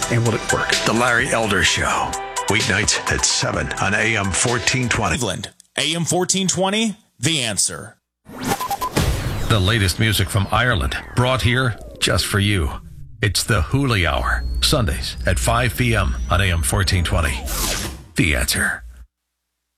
And will it work? The Larry Elder Show. Weeknights at 7 on AM 1420. Cleveland, AM 1420, The Answer. The latest music from Ireland, brought here just for you. It's the Hooli Hour, Sundays at 5 p.m. on AM 1420. The Answer.